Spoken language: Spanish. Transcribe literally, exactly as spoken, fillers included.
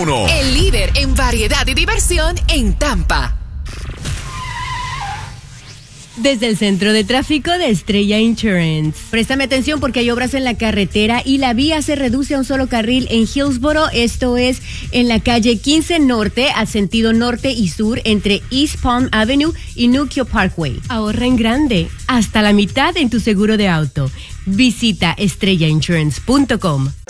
uno. El líder en variedad y diversión en Tampa. Desde el Centro de Tráfico de Estrella Insurance. Préstame atención porque hay obras en la carretera y la vía se reduce a un solo carril en Hillsboro. Esto es en la calle quince Norte, a sentido norte y sur, entre East Palm Avenue y Nuquio Parkway. Ahorra en grande, hasta la mitad en tu seguro de auto. Visita estrella insurance punto com.